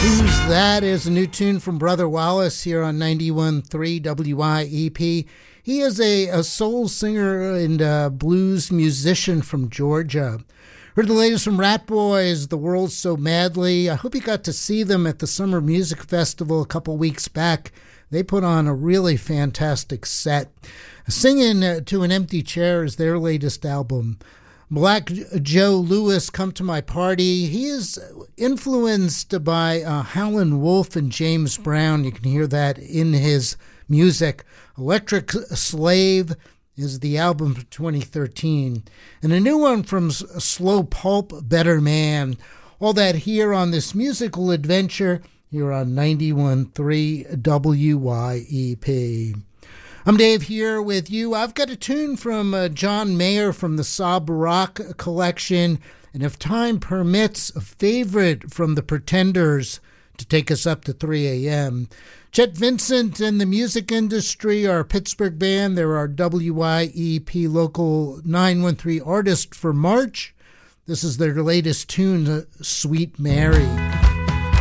Who's That is a new tune from Brother Wallace here on 91.3 WYEP. He is a soul singer and blues musician from Georgia. Heard the latest from Rat Boys, The World So Madly. I hope you got to see them at the Summer Music Festival a couple weeks back. They put on a really fantastic set. Singing to an Empty Chair is their latest album. Black Joe Lewis, Come to My Party. He is influenced by Howlin' Wolf and James Brown. You can hear that in his music. Electric Slave is the album from 2013. And a new one from Slow Pulp, Better Man. All that here on this musical adventure here on 91.3 WYEP. I'm Dave here with you. I've got a tune from John Mayer from the Sob Rock collection, and if time permits, a favorite from the Pretenders to take us up to 3 a.m. Chet Vincent and the Music Industry are a Pittsburgh band. They're our WYEP Local 913 artist for March. This is their latest tune, Sweet Mary.